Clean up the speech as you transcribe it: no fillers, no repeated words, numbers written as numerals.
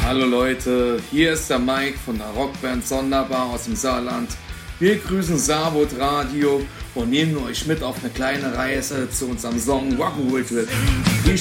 Hallo Leute, hier ist der Mike von der Rockband Sonderbar aus dem Saarland. Wir grüßen Saarbrot Radio und nehmen euch mit auf eine kleine Reise zu unserem Song Rock'n'Roll Trip.